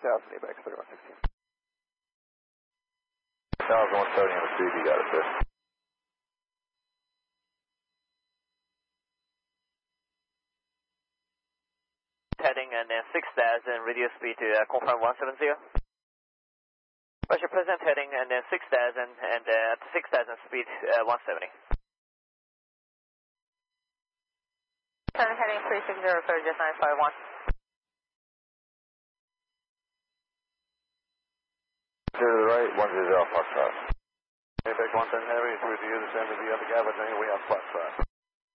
3000, ABEX 3116. 1170 on the speed, you got it, sir. Heading and then 6000, radio speed to confirm 170. Roger, present heading and then 6000 and at 6000 speed 170. Current heading 360 for just 951. To the right, 100 Foxtrot. ABEX 110 Heavy, through to you, descend to the other cabin, we have Foxtrot.